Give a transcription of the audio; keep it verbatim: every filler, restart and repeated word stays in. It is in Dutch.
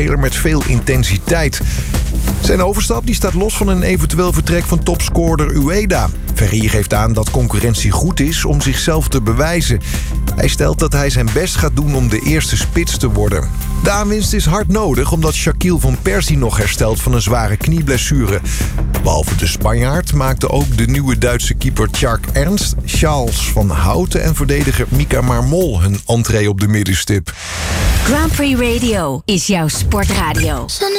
met veel intensiteit. Zijn overstap die staat los van een eventueel vertrek van topscorer Ueda. Verrier geeft aan dat concurrentie goed is om zichzelf te bewijzen. Hij stelt dat hij zijn best gaat doen om de eerste spits te worden. De aanwinst is hard nodig omdat Shaquille van Persie nog herstelt van een zware knieblessure. Behalve de Spanjaard maakte ook de nieuwe Duitse keeper Tjark Ernst, Charles van Houten en verdediger Mika Marmol hun entree op de middenstip. Grand Prix Radio is jouw sportradio.